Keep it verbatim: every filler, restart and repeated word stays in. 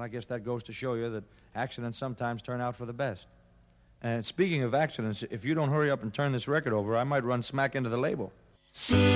I guess that goes to show you that accidents sometimes turn out for the best. And speaking of accidents, if you don't hurry up and turn this record over, I might run smack into the label.